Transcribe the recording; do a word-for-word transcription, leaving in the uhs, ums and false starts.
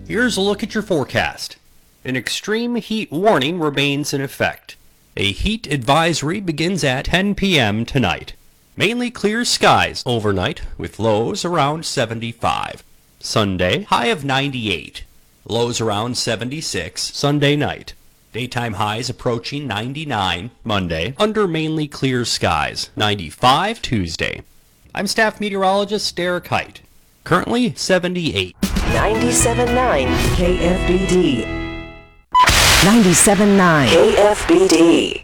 Here's a look at your forecast. An extreme heat warning remains in effect. A heat advisory begins at ten p m tonight. Mainly clear skies overnight with lows around seventy-five. Sunday, high of ninety-eight. Lows around seventy-six Sunday night. Daytime highs approaching ninety-nine Monday under mainly clear skies. ninety-five Tuesday. I'm staff meteorologist Derek Height. Currently seventy-eight. ninety-seven point nine K F B D. ninety-seven point nine K F B D.